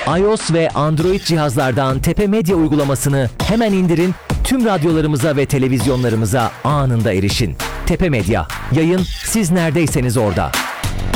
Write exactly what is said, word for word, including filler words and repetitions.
iOS ve Android cihazlardan Tepe Medya uygulamasını hemen indirin, tüm radyolarımıza ve televizyonlarımıza anında erişin. Tepe Medya, yayın siz neredeyseniz orada.